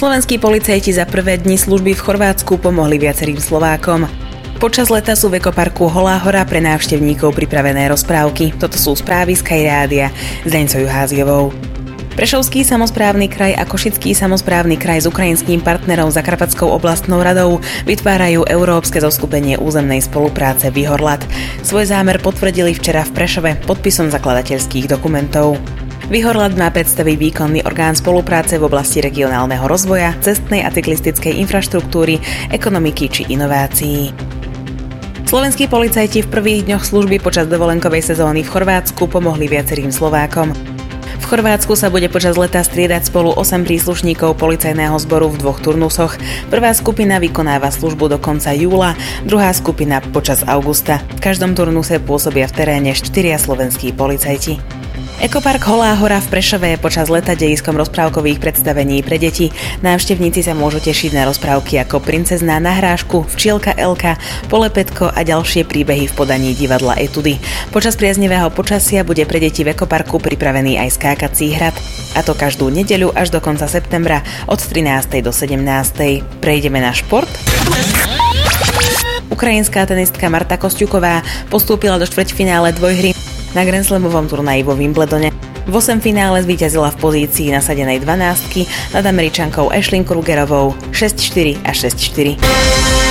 Slovenskí policajti za prvé dni služby v Chorvátsku pomohli viacerým Slovákom. Počas leta sú v ekoparku Holá hora pre návštevníkov pripravené rozprávky. Toto sú správy z Sky Rádia s Deňcou Juháziovou. Prešovský samosprávny kraj a Košický samosprávny kraj s ukrajinským partnerom Zakarpatskou oblastnou radou vytvárajú Európske zoskupenie územnej spolupráce Vyhorlat. Svoj zámer potvrdili včera v Prešove podpisom zakladateľských dokumentov. Vyhorlat má predstaviť výkonný orgán spolupráce v oblasti regionálneho rozvoja, cestnej a cyklistickej infraštruktúry, ekonomiky či inovácií. Slovenskí policajti v prvých dňoch služby počas dovolenkovej sezóny v Chorvátsku pomohli viacerým Slovákom. V Chorvátsku sa bude počas leta striedať spolu 8 príslušníkov policajného zboru v 2 turnusoch. Prvá skupina vykonáva službu do konca júla, druhá skupina počas augusta. V každom turnuse pôsobia v teréne 4 slovenskí policajti. Ekopark Holá hora v Prešove je počas leta dejiskom rozprávkových predstavení pre deti. Návštevníci sa môžu tešiť na rozprávky ako Princezná na hrášku, Včielka Elka, Polepetko a ďalšie príbehy v podaní divadla Etudy. Počas priaznivého počasia bude pre deti v ekoparku pripravený aj skákací hrad. A to každú nedeľu až do konca septembra od 13. do 17. Prejdeme na šport. Ukrajinská tenistka Marta Kosťuková postúpila do štvrťfinále dvojhry na Grand Slamovom turnaji vo Wimbledone. V 8 finále zvíťazila v pozícii nasadenej 12 nad Američankou Ashley Krugerovou 6-4 a 6-4.